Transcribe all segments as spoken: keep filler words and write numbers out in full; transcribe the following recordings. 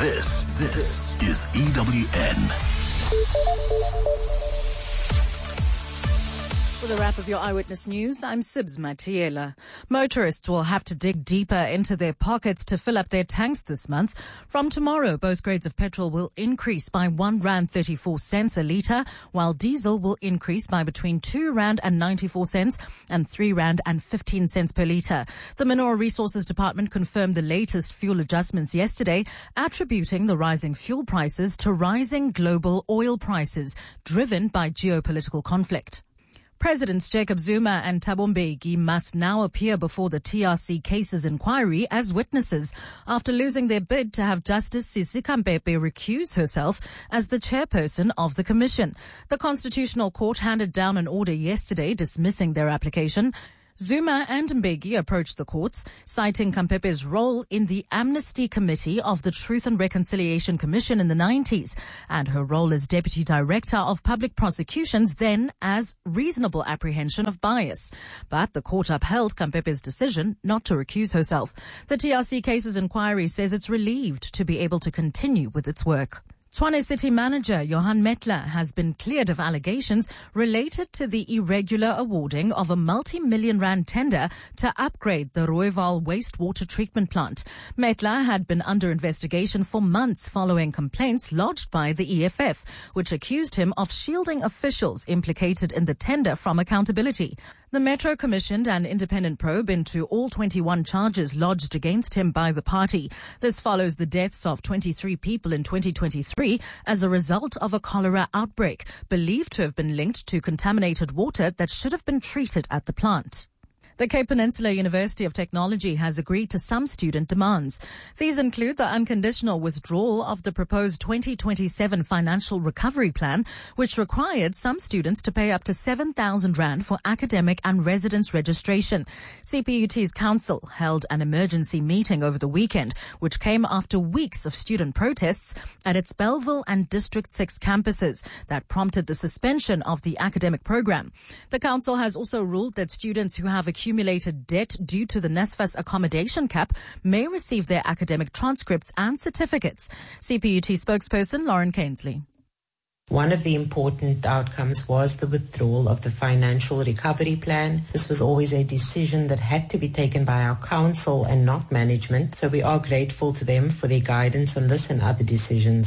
This, this is E W N. With a wrap of your Eyewitness News, I'm Sibs Matiela. Motorists will have to dig deeper into their pockets to fill up their tanks this month. From tomorrow, both grades of petrol will increase by one rand thirty-four cents a litre, while diesel will increase by between two rand and ninety-four cents and three rand and fifteen cents per litre. The Mineral Resources Department confirmed the latest fuel adjustments yesterday, attributing the rising fuel prices to rising global oil prices driven by geopolitical conflict. Presidents Jacob Zuma and Thabo Mbeki must now appear before the T R C cases inquiry as witnesses after losing their bid to have Justice Sisi Khampepe recuse herself as the chairperson of the commission. The Constitutional Court handed down an order yesterday dismissing their application. Zuma and Mbeki approached the courts, citing Khampepe's role in the Amnesty Committee of the Truth and Reconciliation Commission in the nineties and her role as Deputy Director of Public Prosecutions then as reasonable apprehension of bias. But the court upheld Khampepe's decision not to recuse herself. The T R C cases inquiry says it's relieved to be able to continue with its work. Tshwane City Manager Johan Metler has been cleared of allegations related to the irregular awarding of a multi-million rand tender to upgrade the Rooiwal wastewater treatment plant. Metler had been under investigation for months following complaints lodged by the E F F, which accused him of shielding officials implicated in the tender from accountability. The Metro commissioned an independent probe into all twenty-one charges lodged against him by the party. This follows the deaths of twenty-three people in twenty twenty-three as a result of a cholera outbreak, believed to have been linked to contaminated water that should have been treated at the plant. The Cape Peninsula University of Technology has agreed to some student demands. These include the unconditional withdrawal of the proposed twenty twenty-seven financial recovery plan, which required some students to pay up to seven thousand rand for academic and residence registration. C P U T's council held an emergency meeting over the weekend, which came after weeks of student protests at its Bellville and District six campuses that prompted the suspension of the academic program. The council has also ruled that students who have accumulated accumulated debt due to the NSFAS accommodation cap may receive their academic transcripts and certificates. C P U T spokesperson Lauren Cainsley. One of the important outcomes was the withdrawal of the financial recovery plan. This was always a decision that had to be taken by our council and not management, so we are grateful to them for their guidance on this and other decisions.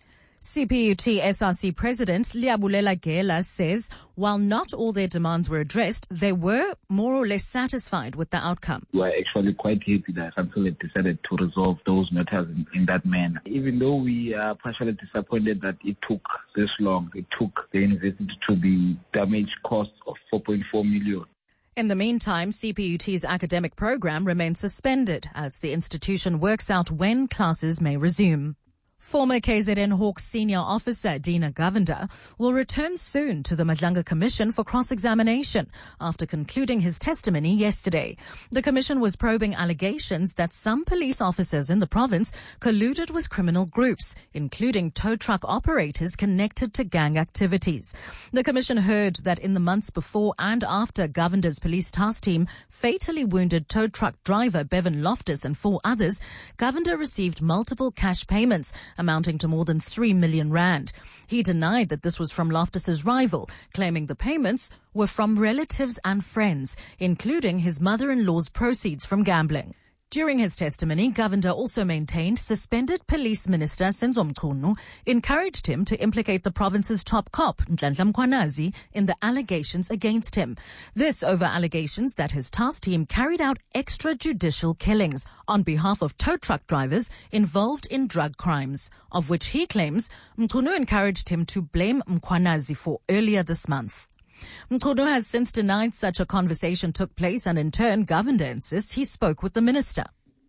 C P U T S R C President Liabulela Gela says while not all their demands were addressed, they were more or less satisfied with the outcome. We are actually quite happy that council had decided to resolve those matters in, in that manner. Even though we are partially disappointed that it took this long, it took the university to be damaged cost of four point four million. In the meantime, C P U T's academic program remains suspended as the institution works out when classes may resume. Former K Z N Hawks senior officer Dina Govender will return soon to the Madlanga Commission for cross-examination after concluding his testimony yesterday. The commission was probing allegations that some police officers in the province colluded with criminal groups, including tow truck operators connected to gang activities. The commission heard that in the months before and after Govender's police task team fatally wounded tow truck driver Bevan Loftus and four others, Govender received multiple cash payments amounting to more than three million rand. He denied that this was from Loftus's rival, claiming the payments were from relatives and friends, including his mother-in-law's proceeds from gambling. During his testimony, Govender also maintained suspended Police Minister Senzo Mchunu encouraged him to implicate the province's top cop, Nhlanhla Mkhwanazi, in the allegations against him. This over allegations that his task team carried out extrajudicial killings on behalf of tow truck drivers involved in drug crimes, of which he claims Mchunu encouraged him to blame Mkhwanazi for earlier this month. Mkhunu has since denied such a conversation took place, and in turn, Govender insists he spoke with the minister.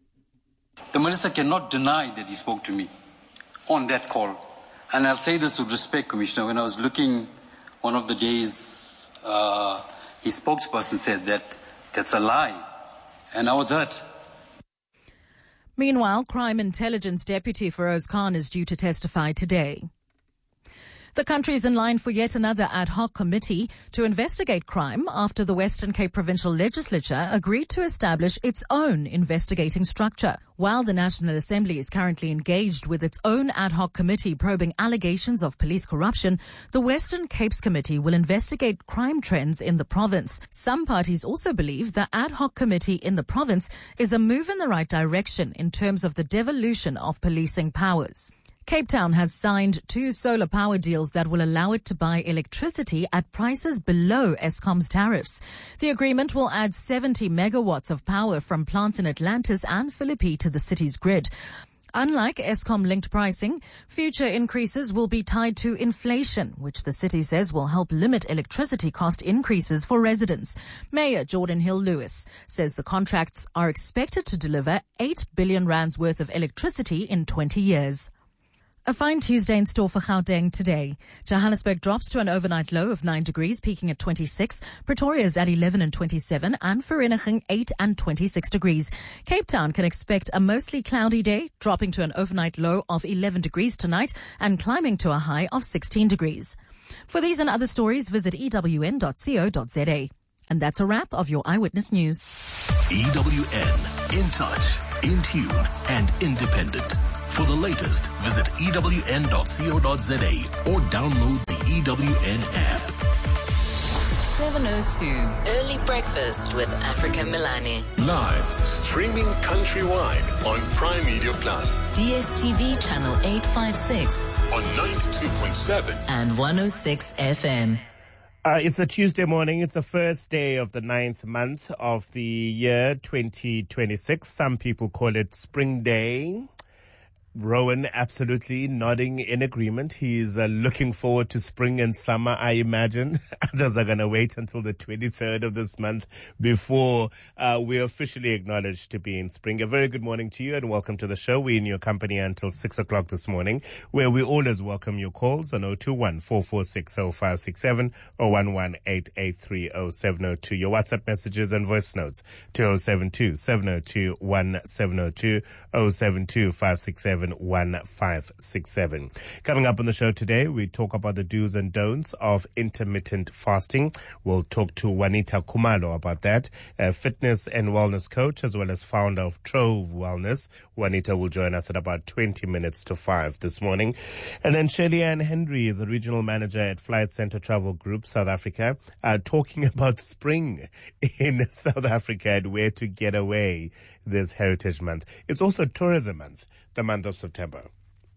The minister cannot deny that he spoke to me on that call. And I'll say this with respect, Commissioner. When I was looking one of the days, uh, his spokesperson said that that's a lie. And I was hurt. Meanwhile, Crime Intelligence Deputy Feroz Khan is due to testify today. The country is in line for yet another ad hoc committee to investigate crime after the Western Cape Provincial Legislature agreed to establish its own investigating structure. While the National Assembly is currently engaged with its own ad hoc committee probing allegations of police corruption, the Western Cape's committee will investigate crime trends in the province. Some parties also believe the ad hoc committee in the province is a move in the right direction in terms of the devolution of policing powers. Cape Town has signed two solar power deals that will allow it to buy electricity at prices below Eskom's tariffs. The agreement will add seventy megawatts of power from plants in Atlantis and Philippi to the city's grid. Unlike Eskom-linked pricing, future increases will be tied to inflation, which the city says will help limit electricity cost increases for residents. Mayor Jordan Hill-Lewis says the contracts are expected to deliver eight billion rands worth of electricity in twenty years. A fine Tuesday in store for Gauteng today. Johannesburg drops to an overnight low of nine degrees, peaking at twenty-six. Pretoria is at eleven and twenty-seven, and Vereeniging eight and twenty-six degrees. Cape Town can expect a mostly cloudy day, dropping to an overnight low of eleven degrees tonight and climbing to a high of sixteen degrees. For these and other stories, visit e w n dot co dot z a. And that's a wrap of your Eyewitness News. E W N, in touch, in tune, and independent. For the latest, visit e w n dot co dot z a or download the E W N app. seven oh two, Early Breakfast with Africa Milani. Live, streaming countrywide on Prime Media Plus. D S T V channel eight fifty-six. On ninety-two point seven. And one oh six F M. Uh, it's a Tuesday morning. It's the first day of the ninth month of the year twenty twenty-six. Some people call it Spring Day. Rowan absolutely nodding in agreement. He's uh, looking forward to spring and summer, I imagine. Others are going to wait until the twenty-third of this month before uh, we're officially acknowledged to be in spring. A very good morning to you and welcome to the show. We're in your company until six o'clock this morning, where we always welcome your calls on zero two one, four four six, zero five six seven or one one eight eight three, zero seven zero two. Your WhatsApp messages and voice notes to zero seven two, seven zero two, one seven zero two, zero seven two, five six seven one five six seven. Coming up on the show today, we talk about the do's and don'ts of intermittent fasting. We'll talk to Juanita Khumalo about that, a fitness and wellness coach as well as founder of Trove Wellness. Juanita will join us at about twenty minutes to five this morning. And then Shelly Ann Henry is a regional manager at Flight Centre Travel Group, South Africa, uh, talking about spring in South Africa and where to get away this Heritage Month. It's also Tourism Month, the month of September.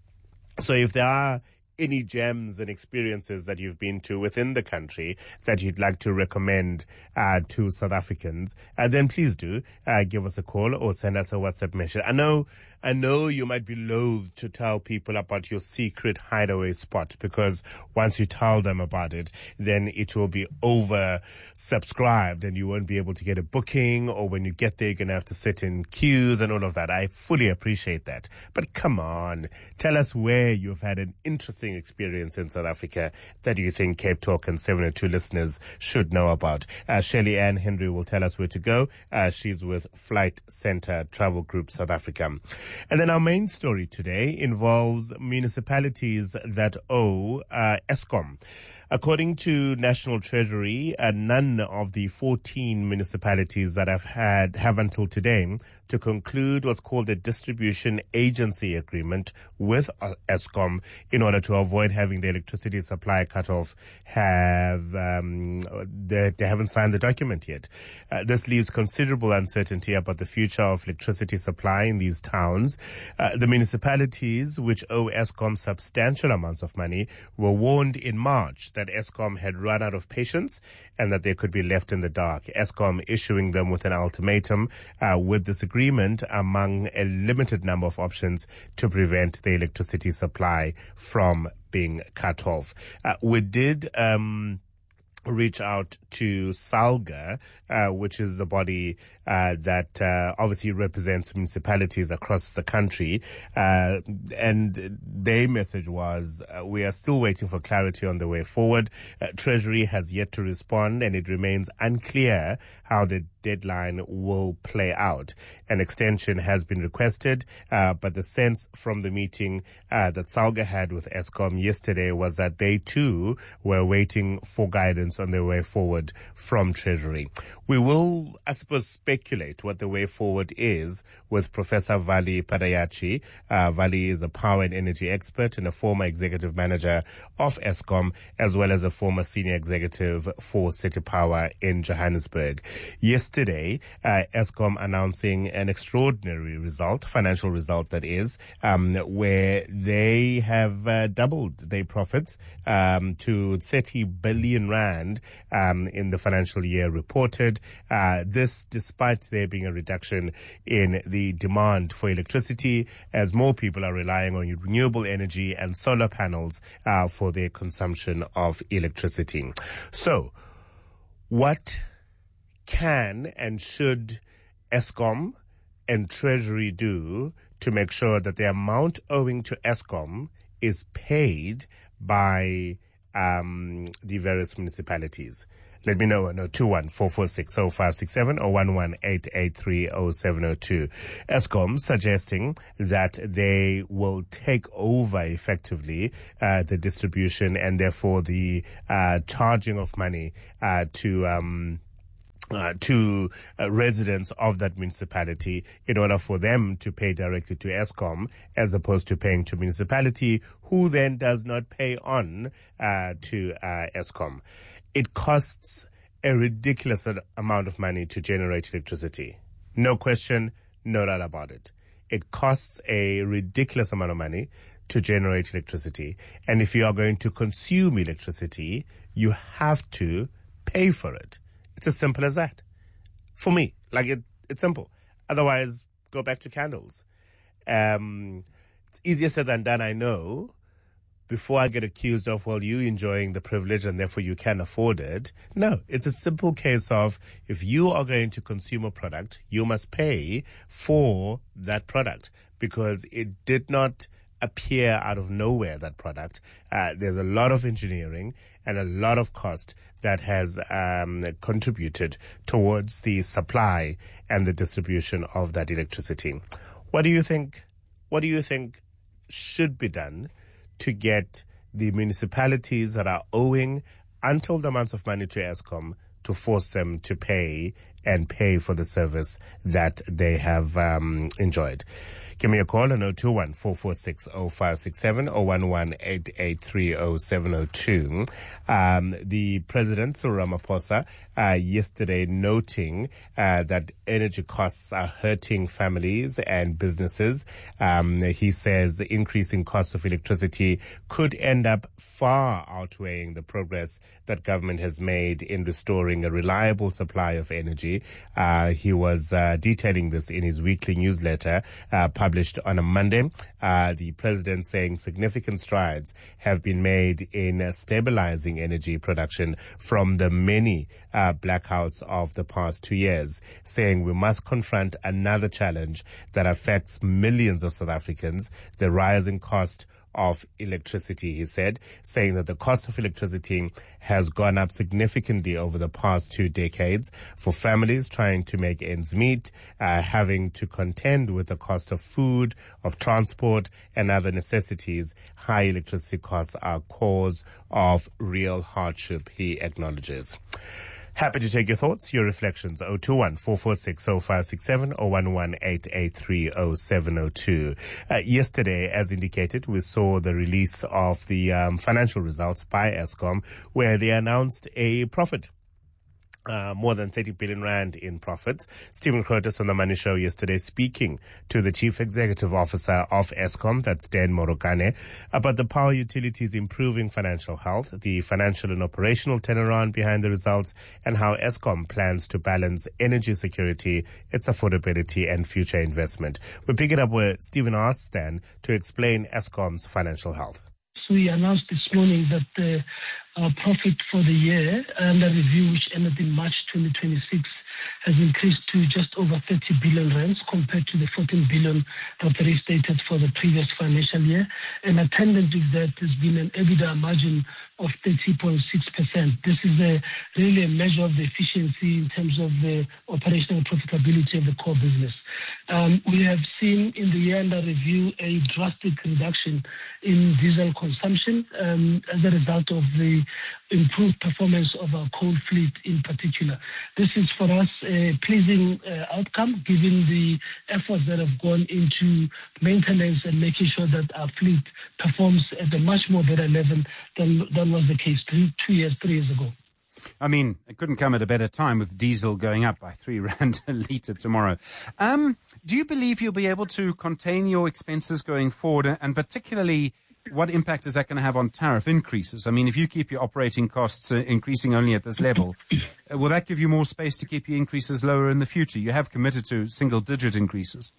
So if there are any gems and experiences that you've been to within the country that you'd like to recommend uh, to South Africans, uh, then please do uh, give us a call or send us a WhatsApp message. I know, I know you might be loath to tell people about your secret hideaway spot because once you tell them about it, then it will be oversubscribed and you won't be able to get a booking, or when you get there, you're going to have to sit in queues and all of that. I fully appreciate that. But come on, tell us where you've had an interesting experience in South Africa that you think Cape Talk and seven oh two listeners should know about. Uh, Shelly Ann Henry will tell us where to go. Uh, she's with Flight Centre Travel Group South Africa. And then our main story today involves municipalities that owe uh, Eskom. According to National Treasury, uh, none of the fourteen municipalities that have had have until today to conclude what's called a distribution agency agreement with uh, Eskom in order to avoid having the electricity supply cut off have um, they, they haven't signed the document yet. Uh, this leaves considerable uncertainty about the future of electricity supply in these towns. Uh, the municipalities, which owe Eskom substantial amounts of money, were warned in March that Eskom had run out of patience and that they could be left in the dark. Eskom issuing them with an ultimatum uh, with this agreement among a limited number of options to prevent the electricity supply from being cut off. Uh, we did um, reach out to SALGA, uh, which is the body uh, that uh, obviously represents municipalities across the country. Uh, and their message was, uh, we are still waiting for clarity on the way forward. Uh, Treasury has yet to respond, and it remains unclear how the deadline will play out. An extension has been requested, uh, but the sense from the meeting uh, that Salga had with Eskom yesterday was that they too were waiting for guidance on their way forward from Treasury. We will, I suppose, speculate what the way forward is with Professor Vali Padayachi. Uh, Vali is a power and energy expert and a former executive manager of Eskom, as well as a former senior executive for City Power in Johannesburg. Yesterday, uh, Eskom announcing an extraordinary result, financial result that is, um, where they have uh, doubled their profits um, to thirty billion rand um, in the financial year reported. Uh, this despite there being a reduction in the demand for electricity, as more people are relying on renewable energy and solar panels uh, for their consumption of electricity. So, what can and should Eskom and Treasury do to make sure that the amount owing to Eskom is paid by um, the various municipalities? Let me know on two one four four six oh five six seven or one one eight eight three oh seven oh two. Eskom suggesting that they will take over effectively uh, the distribution and therefore the uh, charging of money uh, to um, Uh, to uh, residents of that municipality in order for them to pay directly to Eskom as opposed to paying to municipality, who then does not pay on uh, to uh, Eskom. It costs a ridiculous amount of money to generate electricity. No question, no doubt about it. It costs a ridiculous amount of money to generate electricity. And if you are going to consume electricity, you have to pay for it. It's as simple as that. For me, like it, it's simple. Otherwise, go back to candles. Um, it's easier said than done, I know. Before I get accused of, well, you enjoying the privilege and therefore you can afford it. No, it's a simple case of if you are going to consume a product, you must pay for that product because it did not appear out of nowhere, that product. Uh, there's a lot of engineering and a lot of cost that has um, contributed towards the supply and the distribution of that electricity. What do you think? What do you think should be done to get the municipalities that are owing untold amounts of money to Eskom to force them to pay and pay for the service that they have um, enjoyed? Give me a call on oh two one four four six oh five six seven or one one eight eight three oh seven oh two. Um, the President, Cyril Ramaphosa, uh, yesterday noting uh, that energy costs are hurting families and businesses. Um, he says the increasing cost of electricity could end up far outweighing the progress that government has made in restoring a reliable supply of energy. Uh, he was uh, detailing this in his weekly newsletter, uh, published on a Monday. Uh, the president saying significant strides have been made in uh, stabilizing energy production from the many uh, blackouts of the past two years, saying we must confront another challenge that affects millions of South Africans, the rising cost of electricity, he said, saying that the cost of electricity has gone up significantly over the past two decades for families trying to make ends meet, uh, having to contend with the cost of food, of transport, and other necessities. High electricity costs are cause of real hardship, he acknowledges. Happy to take your thoughts, your reflections. oh two one four four six oh five six seven or one one eight eight three oh seven oh two. Uh, yesterday, as indicated, we saw the release of the um, financial results by Eskom, where they announced a profit. Uh, more than thirty billion rand in profits. Stephen Curtis on the Money Show yesterday speaking to the Chief Executive Officer of Eskom, that's Dan Morokane, about the power utilities improving financial health, the financial and operational turnaround behind the results, and how Eskom plans to balance energy security, its affordability, and future investment. We pick it up where Stephen asked Dan to explain Eskom's financial health. So we announced this morning that the uh, profit for the year under review, which ended in March twenty twenty-six, has increased to just over thirty billion rands compared to the fourteen billion that they restated for the previous financial year. And attendant with that has been an EBITDA margin of thirty point six percent. This is a, really a measure of the efficiency in terms of the operational profitability of the core business. Um, we have seen in the year under review a drastic reduction in diesel consumption um, as a result of the improved performance of our coal fleet in particular. This is for us a pleasing uh, outcome given the efforts that have gone into maintenance and making sure that our fleet performs at a much more better level than, than was the case two, two years, three years ago. I mean, it couldn't come at a better time with diesel going up by three rand a litre tomorrow. Um, do you believe you'll be able to contain your expenses going forward, and particularly what impact is that going to have on tariff increases? I mean, if you keep your operating costs uh, increasing only at this level, uh, will that give you more space to keep your increases lower in the future? You have committed to single-digit increases.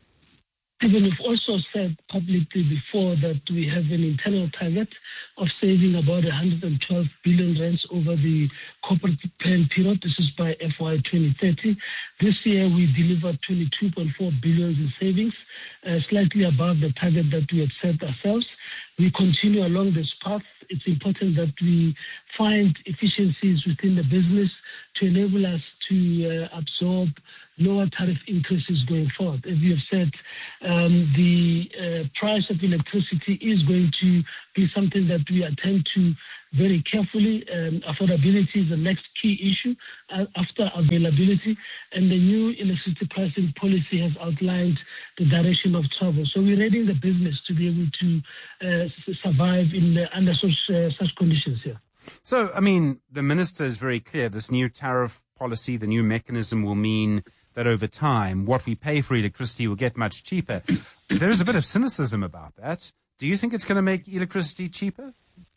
Even we've also said publicly before that we have an internal target of saving about one hundred twelve billion rands over the corporate plan period. This is by F Y twenty thirty. This year we delivered twenty-two point four billion in savings, uh, slightly above the target that we had set ourselves. We continue along this path. It's important that we find efficiencies within the business to enable us to uh, absorb lower tariff increases going forward. As you have said, um, the uh, price of electricity is going to be something that we attend to very carefully. Um, affordability is the next key issue uh, after availability, and the new electricity pricing policy has outlined the direction of travel. So we're readying the business to be able to uh, survive in uh, under such, uh, such conditions here. So, I mean, the minister is very clear. This new tariff policy, the new mechanism will mean that over time, what we pay for electricity will get much cheaper. There is a bit of cynicism about that. Do you think it's going to make electricity cheaper?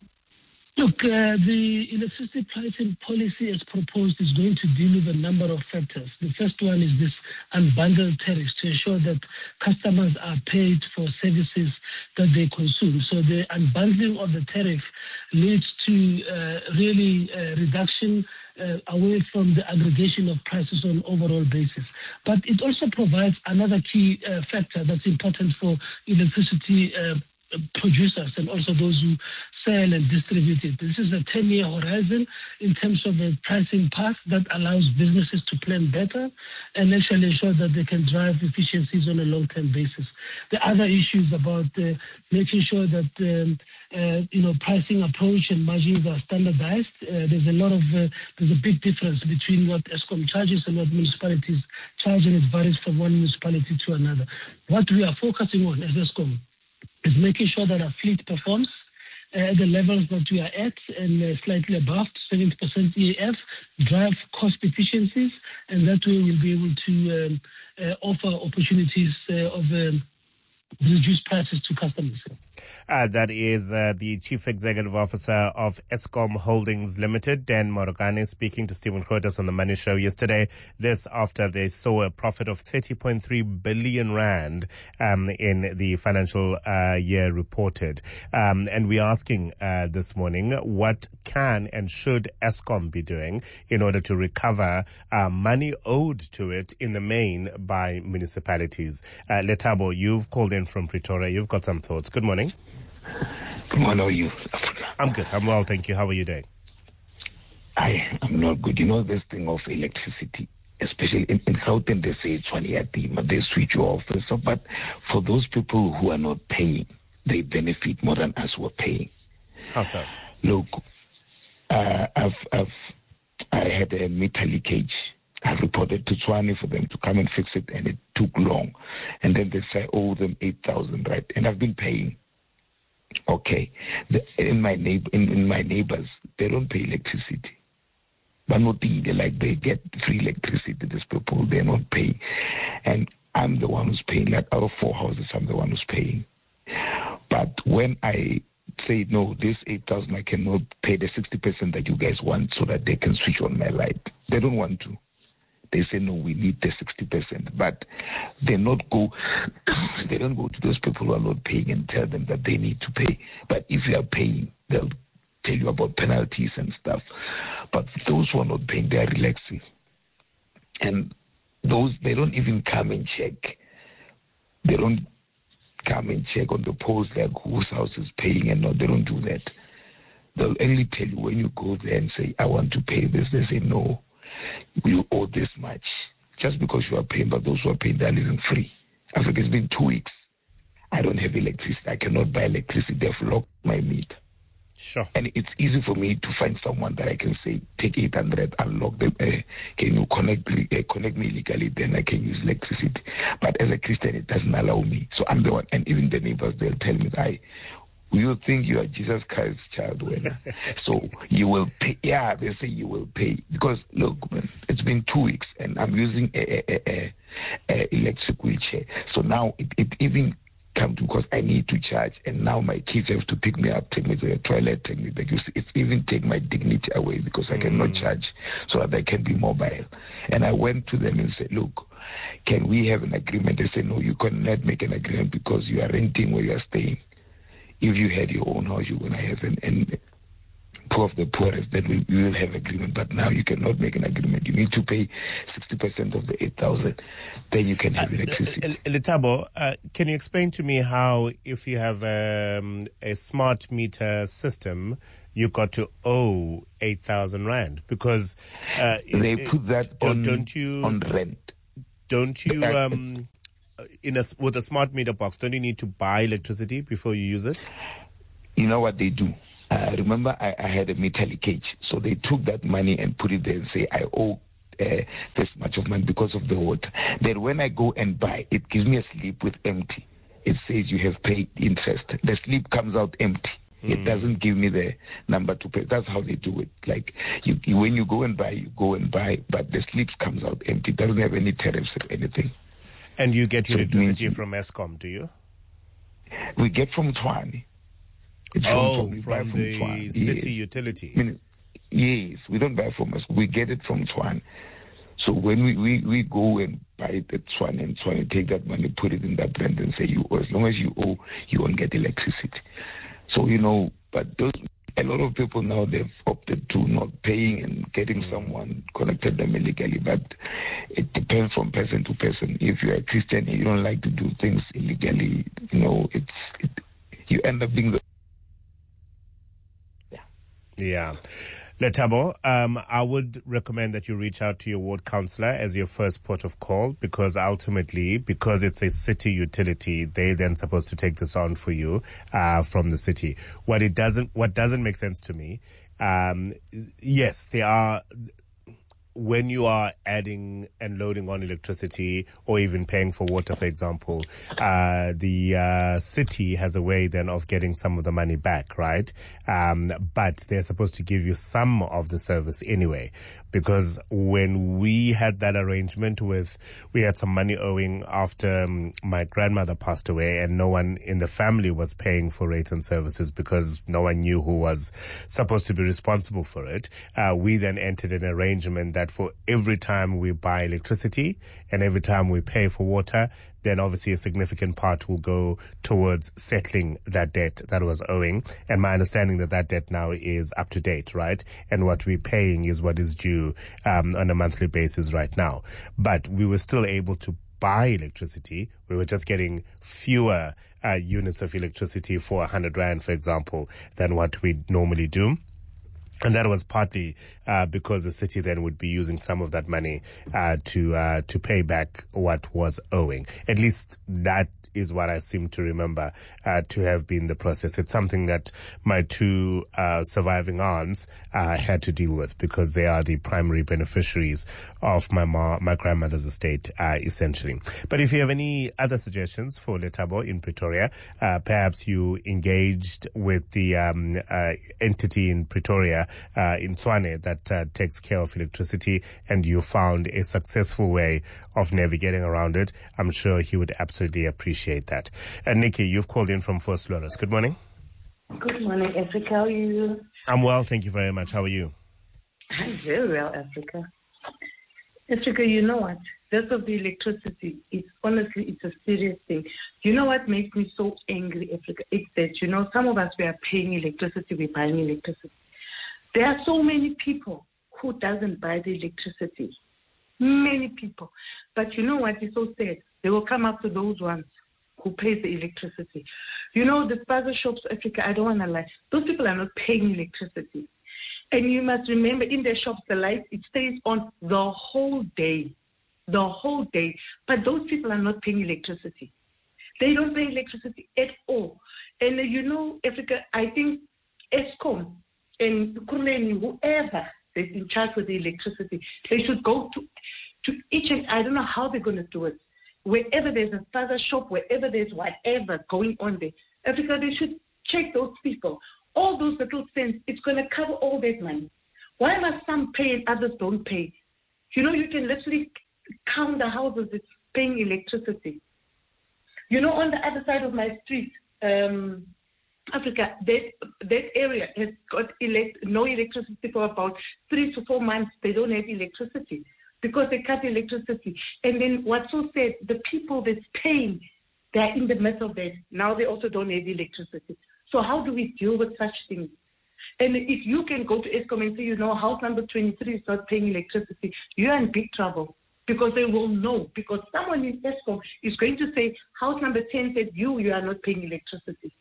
Look, uh, the electricity pricing policy as proposed is going to deal with a number of factors. The first one is this unbundled tariffs to ensure that customers are paid for services that they consume. So the unbundling of the tariff leads to uh, really uh, reduction Uh, away from the aggregation of prices on an overall basis. But it also provides another key uh, factor that's important for electricity uh, producers and also those who sell and distribute it. This is a ten-year horizon in terms of a pricing path that allows businesses to plan better and actually ensure that they can drive efficiencies on a long-term basis. The other issue is about uh, making sure that um, uh, you know pricing approach and margins are standardized. Uh, there's a lot of uh, there's a big difference between what Eskom charges and what municipalities charge, and it varies from one municipality to another. What we are focusing on as Eskom is making sure that our fleet performs at uh, the levels that we are at and uh, slightly above, seventy percent E A F, drive cost efficiencies, and that way we'll be able to um, uh, offer opportunities uh, of um, reduced prices to customers. Uh, that is uh, the Chief Executive Officer of Eskom Holdings Limited, Dan Morokane, speaking to Stephen Grootes on the Money Show yesterday. This after they saw a profit of thirty point three billion rand um, in the financial uh, year reported. Um, and we're asking uh, this morning, what can and should Eskom be doing in order to recover uh, money owed to it in the main by municipalities? Uh, Letabo, you've called in from Pretoria. You've got some thoughts. Good morning. Good morning. How are you, Africa? I'm good. I'm well, thank you. How are you doing? I am not good. You know, this thing of electricity, especially in, in Southern, they say it's one year theme, they switch you off and stuff. But for those people who are not paying, they benefit more than us who are paying. How so? Look, uh, I've, I've, I had a meter leakage. I reported to Tshwane for them to come and fix it, and it took long. And then they say, oh, them eight thousand, right? And I've been paying. Okay. The, in my neighbor, in, in my neighbors, they don't pay electricity. But not either, like they get free electricity. These people, they're not paying. And I'm the one who's paying. Like out of four houses, I'm the one who's paying. But when I say, no, this eight thousand, I cannot pay the sixty percent that you guys want so that they can switch on my light. They don't want to. They say, no, we need the sixty percent. But they not go, they don't go to those people who are not paying and tell them that they need to pay. But if you are paying, they'll tell you about penalties and stuff. But those who are not paying, they are relaxing. And those, they don't even come and check. They don't come and check on the post like whose house is paying and not. They don't do that. They'll only tell you when you go there and say, I want to pay this. They say, no, you owe this much. Just because you are paying, but those who are paying, they're living free. Africa, it's been two weeks. I don't have electricity. I cannot buy electricity. They've locked my meter. Sure. And it's easy for me to find someone that I can say, take eight hundred, unlock them. Uh, can you connect uh, connect me legally? Then I can use electricity. But as a Christian, it doesn't allow me. So I'm the one. And even the neighbors, they'll tell me, I, you think you are Jesus Christ's child, when so you will pay. Yeah, they say you will pay. Because, look, man, it's been two weeks, and I'm using a, a, a, a electric wheelchair. So now it, it even come to, because I need to charge, and now my kids have to pick me up, take me to the toilet, take me back. You see, it's even take my dignity away because I cannot mm. charge so that I can be mobile. And I went to them and said, look, can we have an agreement? They said, no, you cannot make an agreement because you are renting where you are staying. If you had your own house, you're going to have an, an poor of the poorest, then we, we will have agreement. But now you cannot make an agreement. You need to pay sixty percent of the eight thousand. Then you can have electricity. Uh, Letabo, uh, can you explain to me how, if you have um, a smart meter system, you got to owe eight thousand rand? Because uh, they it, put that don't, on, don't you, on rent. Don't you, um, in a, with a smart meter box, don't you need to buy electricity before you use it? You know what they do? Uh, remember, I, I had a meter leakage. So they took that money and put it there and say, I owe uh, this much of money because of the water. Then when I go and buy, it gives me a slip with empty. It says you have paid interest. The slip comes out empty. Mm. It doesn't give me the number to pay. That's how they do it. Like you, you, when you go and buy, you go and buy, but the slip comes out empty. It doesn't have any tariffs or anything. And you get your so electricity from Eskom, do you? We get from Tshwane. It's oh, from, from, from the Tshwane. city yes. utility. I mean, yes, we don't buy from us. We get it from Tshwane. So when we, we, we go and buy the Tshwane and Tshwane take that money, put it in that brand and say, you as long as you owe, you won't get electricity. So, you know, but those, a lot of people now, they've opted to not paying and getting mm. someone connected them illegally. But it depends from person to person. If you're a Christian and you don't like to do things illegally, you know, it's it, you end up being the Yeah. Letabo, um, I would recommend that you reach out to your ward councillor as your first port of call, because ultimately, because it's a city utility, they then supposed to take this on for you, uh, from the city. What it doesn't, what doesn't make sense to me, um, yes, there are, when you are adding and loading on electricity or even paying for water, for example, uh, the uh, city has a way then of getting some of the money back, right? Um, but they're supposed to give you some of the service anyway. Because when we had that arrangement with, we had some money owing after um, my grandmother passed away, and no one in the family was paying for Wraith and services because no one knew who was supposed to be responsible for it. Uh, we then entered an arrangement that for every time we buy electricity and every time we pay for water, then obviously a significant part will go towards settling that debt that was owing. And my understanding that that debt now is up to date, right? And what we're paying is what is due um, on a monthly basis right now. But we were still able to buy electricity. We were just getting fewer uh, units of electricity for one hundred rand, for example, than what we normally do. And that was partly uh, because the city then would be using some of that money uh, to uh, to pay back what was owing. At least that is what I seem to remember uh, to have been the process. It's something that my two uh, surviving aunts uh, had to deal with because they are the primary beneficiaries of my ma- my grandmother's estate, uh, essentially. But if you have any other suggestions for Letabo in Pretoria, uh, perhaps you engaged with the um, uh, entity in Pretoria, uh, in Tshwane, that uh, takes care of electricity, and you found a successful way of navigating around it, I'm sure he would absolutely appreciate that. And Nikki, you've called in from Forest Lawrence. Good morning. Good morning, Africa. How are you? I'm well, thank you very much. How are you? I'm very well, Africa. Africa, you know what? This of the electricity, it's honestly, it's a serious thing. You know what makes me so angry, Africa? It's that, you know, some of us, we are paying electricity, we're buying electricity. There are so many people who doesn't buy the electricity. Many people. But you know what is so sad? They will come after those ones who pay the electricity. You know, the spaza shops, Africa, I don't want to lie. Those people are not paying electricity. And you must remember, in their shops, the light, it stays on the whole day. The whole day. But those people are not paying electricity. They don't pay electricity at all. And uh, you know, Africa, I think Eskom and Kurleni, whoever is in charge with the electricity, they should go to, to each and I don't know how they're going to do it. Wherever there's a spaza shop, wherever there's whatever going on there, Africa, they should check those people. All those little cents, it's going to cover all that money. Why must some pay and others don't pay? You know, you can literally count the houses that's paying electricity. You know, on the other side of my street, um, Africa, that that area has got elect, no electricity for about three to four months. They don't have electricity because they cut electricity. And then what's so sad, the people that's paying, they're in the midst of that. Now they also don't have electricity. So how do we deal with such things? And if you can go to Eskom and say, you know, house number twenty-three is not paying electricity, you're in big trouble because they will know. Because someone in Eskom is going to say, house number ten said you, you are not paying electricity.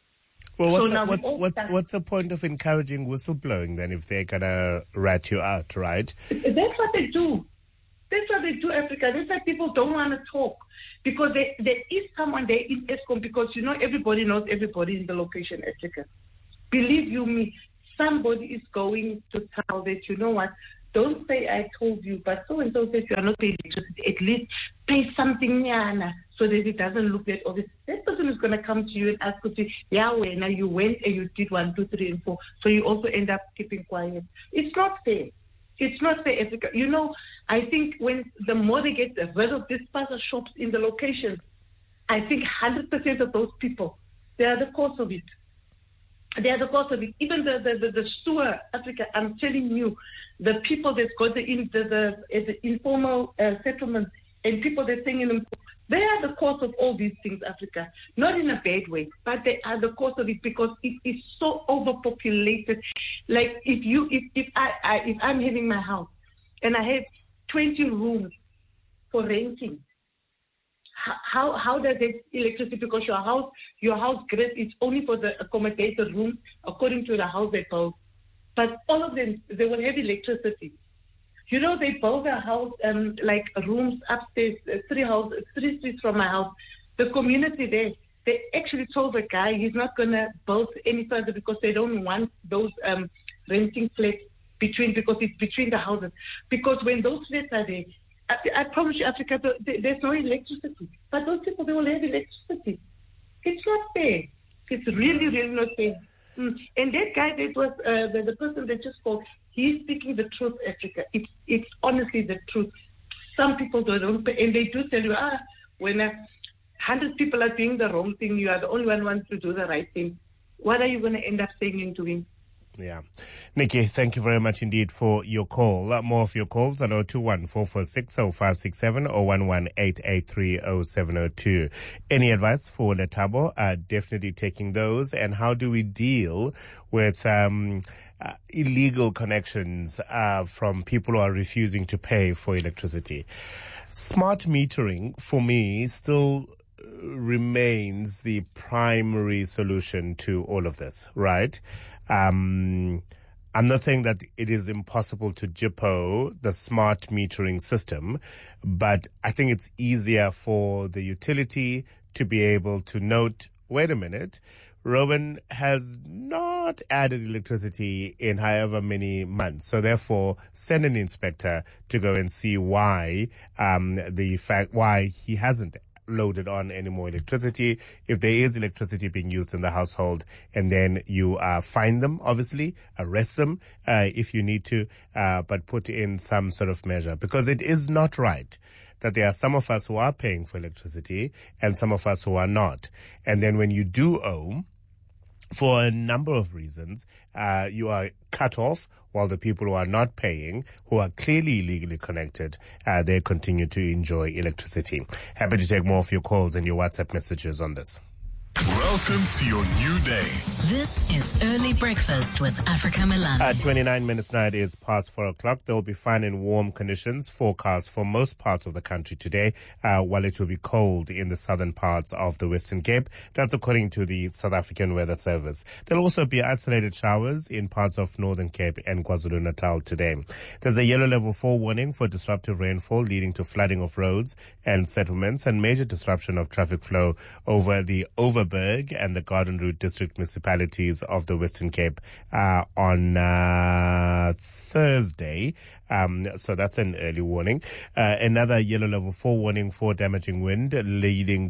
Well, what's, so a, what, what's, what's the point of encouraging whistleblowing then if they're going to rat you out, right? That's what they do. That's what they do, Africa. That's why people don't want to talk. Because they, there is someone there in Eskom, because, you know, everybody knows everybody in the location, Africa. Believe you me, somebody is going to tell that, you know what, don't say I told you, but so-and-so says you are not paying electricity. At least pay something, Yana, so that it doesn't look that obvious. That person is going to come to you and ask you, yeah, well, now you went and you did one, two, three, and four, so you also end up keeping quiet. It's not fair. It's not fair, Africa. You know, I think when the more they get rid of these spaza shops in the locations, I think one hundred percent of those people, they are the cause of it. They are the cause of it. Even the, the, the, the sewer, Africa, I'm telling you, the people that got the, in, the, the, the informal uh, settlements and people that sing in them, they are the cause of all these things, Africa. Not in a bad way, but they are the cause of it because it is so overpopulated. Like if you, if, if I, I if I'm having my house and I have twenty rooms for renting, how how does it electricity? Because your house, your house grid is only for the accommodated rooms according to the house they build. But all of them, they will have electricity. You know, they build a house, um, like rooms upstairs, uh, three houses, three streets from my house. The community there, they actually told the guy he's not going to build any further because they don't want those um, renting flats between, because it's between the houses. Because when those flats are there, I, I promise you, Africa, there's no electricity. But those people, they will have electricity. It's not fair. It's really, really not fair. Mm. And that guy that was uh, the, the person that just called, he's speaking the truth, Africa. It's it's honestly the truth. Some people don't pay, and they do tell you, ah, when a hundred people are doing the wrong thing, you are the only one who wants to do the right thing. What are you going to end up saying and doing? Yeah. Nikki, thank you very much indeed for your call. Uh, more of your calls on zero two one, four four six, zero five six seven or one one eight eight three, zero seven zero two. Any advice for Letabo? Uh, definitely taking those. And how do we deal with um, uh, illegal connections uh, from people who are refusing to pay for electricity? Smart metering, for me, still remains the primary solution to all of this, right? Um, I'm not saying that it is impossible to jippo the smart metering system, but I think it's easier for the utility to be able to note, wait a minute, Rowan has not added electricity in however many months. So therefore, send an inspector to go and see why, um, the fact, why he hasn't loaded on any more electricity, if there is electricity being used in the household, and then you uh, find them, obviously, arrest them uh, if you need to, uh, but put in some sort of measure. Because it is not right that there are some of us who are paying for electricity and some of us who are not. And then when you do owe, for a number of reasons, uh, you are cut off, while the people who are not paying, who are clearly illegally connected, uh, they continue to enjoy electricity. Happy to take more of your calls and your WhatsApp messages on this. Welcome to your new day. This is Early Breakfast with Africa Milani. At twenty-nine minutes now, it is past four o'clock. There will be fine and warm conditions forecast for most parts of the country today, uh, while it will be cold in the southern parts of the Western Cape. That's according to the South African Weather Service. There'll also be isolated showers in parts of Northern Cape and KwaZulu-Natal today. There's a yellow level four warning for disruptive rainfall leading to flooding of roads and settlements and major disruption of traffic flow over the Overberg and the Garden Route district municipalities of the Western Cape uh, on uh, Thursday. Um, so that's an early warning. Uh, another yellow level four warning for damaging wind leading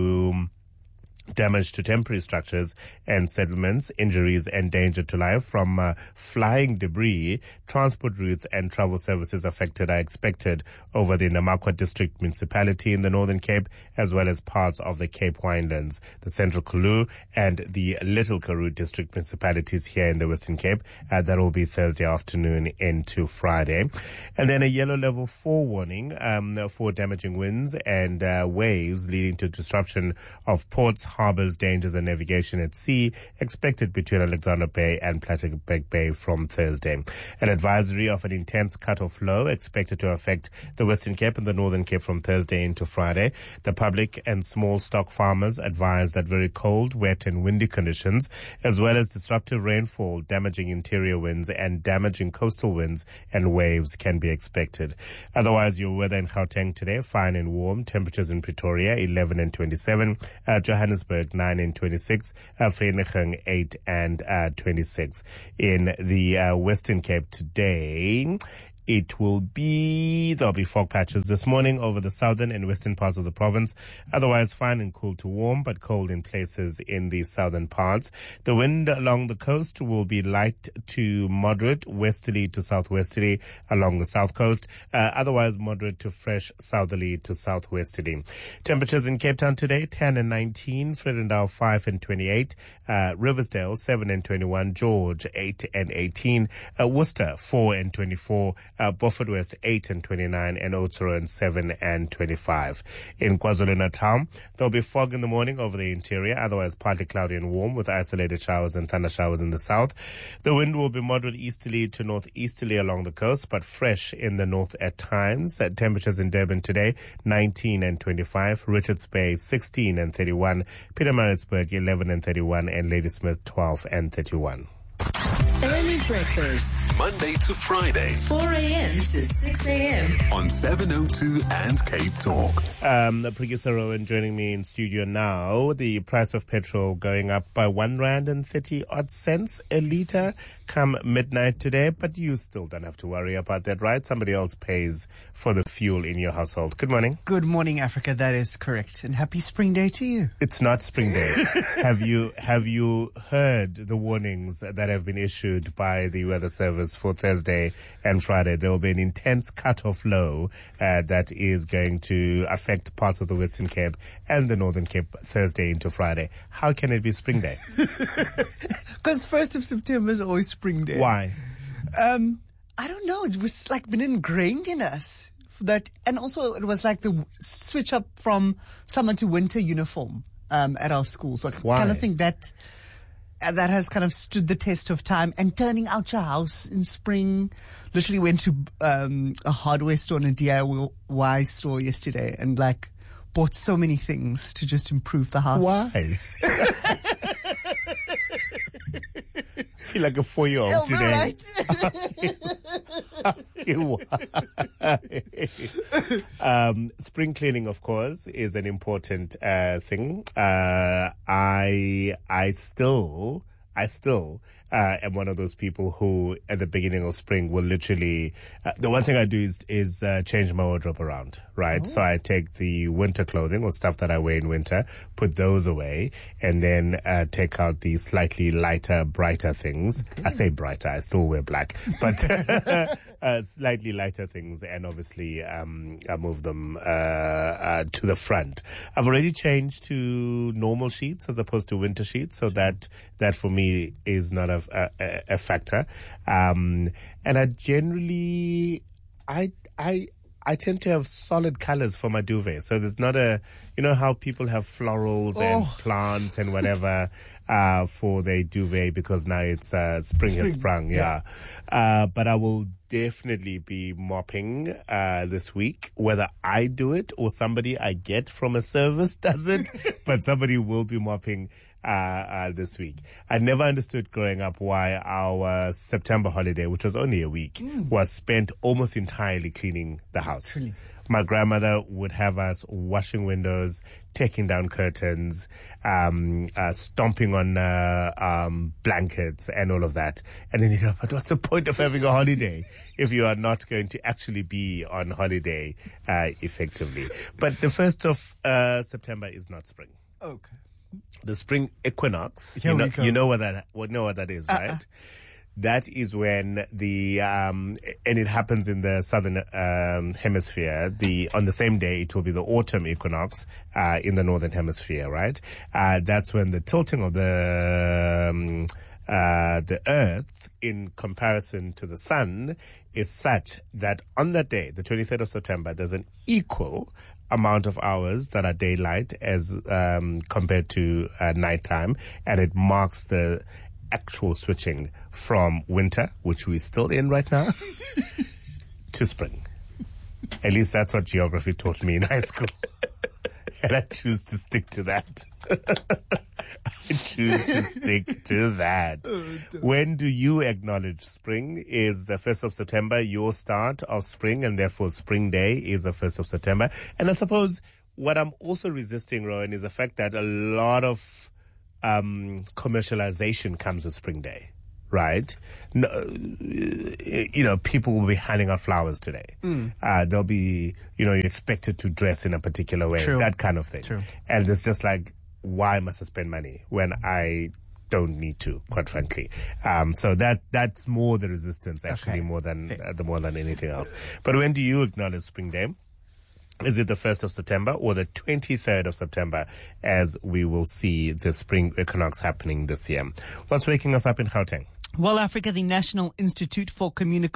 to damage to temporary structures and settlements, injuries and danger to life from uh, flying debris. Transport routes and travel services affected are expected over the Namakwa District Municipality in the Northern Cape, as well as parts of the Cape Winelands, the Central Karoo and the Little Karoo District Municipalities here in the Western Cape. Uh, that will be Thursday afternoon into Friday. And then a yellow level four warning um, for damaging winds and uh, waves leading to disruption of ports, harbors, dangers and navigation at sea expected between Alexander Bay and Pletterberg Bay from Thursday. An advisory of an intense cut-off low expected to affect the Western Cape and the Northern Cape from Thursday into Friday. The public and small stock farmers advise that very cold, wet and windy conditions, as well as disruptive rainfall, damaging interior winds and damaging coastal winds and waves can be expected. Otherwise, your weather in Gauteng today, fine and warm. Temperatures in Pretoria, eleven and twenty-seven. Uh, Johannesburg, nine and twenty-six, uh, Vereeniging eight and uh, twenty-six. In the uh, Western Cape today, it will be, there'll be fog patches this morning over the southern and western parts of the province. Otherwise, fine and cool to warm, but cold in places in the southern parts. The wind along the coast will be light to moderate, westerly to southwesterly along the south coast. Uh, otherwise, moderate to fresh southerly to southwesterly. Temperatures in Cape Town today, ten and nineteen. Fredendale, five and twenty-eight. Uh, Riversdale, seven and twenty-one. George, eight and eighteen. Uh, Worcester, four and twenty-four. Uh, Beaufort West, eight and twenty-nine, and Oudtshoorn, seven and twenty-five. In KwaZulu-Natal, there'll be fog in the morning over the interior, otherwise partly cloudy and warm with isolated showers and thunder showers in the south. The wind will be moderate easterly to northeasterly along the coast, but fresh in the north at times. Uh, temperatures in Durban today, nineteen and twenty-five. Richards Bay, sixteen and thirty-one. Pietermaritzburg, eleven and thirty-one, and Ladysmith, twelve and thirty-one. Early Breakfast, Monday to Friday, four a.m. to six a.m. on seven oh two and Cape Talk. Um, the producer Rowan joining me in studio now. The price of petrol going up by one rand and thirty odd cents a litre come midnight today, but you still don't have to worry about that, right? Somebody else pays for the fuel in your household. Good morning. Good morning, Africa. That is correct. And happy Spring Day to you. It's not Spring Day. have you have you heard the warnings that have been issued by the Weather Service for Thursday and Friday? There will be an intense cut-off low uh, that is going to affect parts of the Western Cape and the Northern Cape Thursday into Friday. How can it be Spring Day? Because first of September is always Spring Day. Why? Um, I don't know. It was like been ingrained in us. That, and also it was like the switch up from summer to winter uniform um, at our schools. So I kind of think that uh, that has kind of stood the test of time. And turning out your house in spring, literally went to um, a hardware store and a D I Y store yesterday and like bought so many things to just improve the house. Why? I feel like a four-year-old oh, today. Right. Ask you, ask you why. um, spring cleaning, of course, is an important uh, thing. Uh, I I still I still uh, am one of those people who, at the beginning of spring, will literally. Uh, the one thing I do is is uh, change my wardrobe around, right? Oh. So I take the winter clothing or stuff that I wear in winter, put those away, and then uh, take out the slightly lighter, brighter things. Okay. I say brighter, I still wear black, but uh, slightly lighter things, and obviously um, I move them uh, uh, to the front. I've already changed to normal sheets as opposed to winter sheets, so that that for me is not a a, a factor. Um, and I generally, I I. I tend to have solid colors for my duvet. So there's not a, you know how people have florals Oh. and plants and whatever uh, for their duvet because now it's uh, spring, has sprung. Yeah. Uh, but I will definitely be mopping uh, this week, whether I do it or somebody I get from a service does it, but somebody will be mopping uh, uh, this week. I never understood growing up why our September holiday, which was only a week, Mm. was spent almost entirely cleaning the house. Really? My grandmother would have us washing windows, taking down curtains, um, uh, stomping on uh, um, blankets and all of that. And then you go, but what's the point of having a holiday if you are not going to actually be on holiday uh, effectively? But the first of uh, September is not spring. Okay. The spring equinox, Here you know, we go. you know what that, what, know what that is, Uh-uh. right? That is when the, um, and it happens in the southern um, hemisphere. The on the same day, it will be the autumn equinox uh, in the northern hemisphere, right? Uh, that's when the tilting of the um, uh, the Earth in comparison to the sun is such that on that day, the twenty-third of September, there's an equal amount of hours that are daylight as um, compared to uh, nighttime, and it marks the actual switching from winter, which we're still in right now, to spring. At least that's what geography taught me in high school. And I choose to stick to that. I choose to stick to that. When do you acknowledge spring? Is the first of September your start of spring, and therefore spring day is the first of September? And I suppose what I'm also resisting, Rowan, is the fact that a lot of um, commercialization comes with spring day. Right? No, you know, people will be handing out flowers today. Mm. Uh, they'll be, you know, you're expected to dress in a particular way, True. that kind of thing. True. And it's just like, why must I spend money when I don't need to, quite frankly? Um, so that, that's more the resistance, actually, Okay. more than, uh, the more than anything else. But when do you acknowledge spring day? Is it the first of September or the twenty-third of September, as we will see the spring equinox happening this year? What's waking us up in Gauteng? Well, Africa, the National Institute for Communication